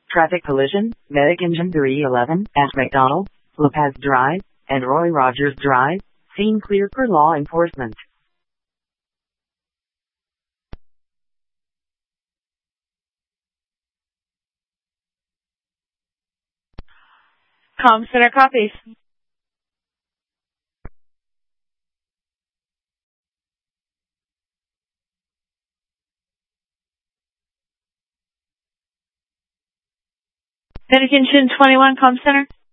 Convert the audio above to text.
Traffic collision, Medic Engine 311 at McDonald, La Paz Drive, and Roy Rogers Drive. Scene clear for law enforcement. Comm Center copies. Medic Engine 21, Comm Center.